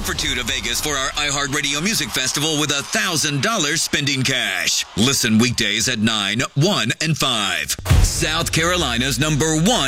for two to Vegas for our iHeartRadio Music Festival with $1,000 spending cash. Listen weekdays at 9, 1, and 5. South Carolina's #1